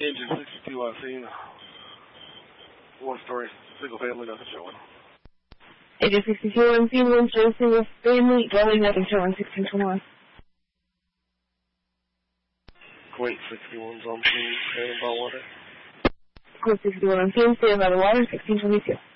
Engine 62 on scene. One-story, single-family, nothing showing. Engine 62 on scene, one-story, single-family, dwelling, nothing showing, 1621. Quake 61's on scene, standing by water. Quake 61 on scene, standing by the water, 1622.